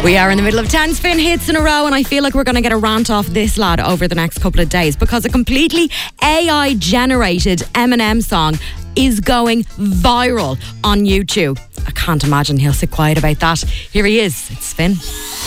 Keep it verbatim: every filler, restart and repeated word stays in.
We are in the middle of ten spin hits in a row, and I feel like we're going to get a rant off this lad over the next couple of days because a completely A I generated Eminem song is going viral on YouTube. I can't imagine he'll sit quiet about that. Here he is. It's Spin.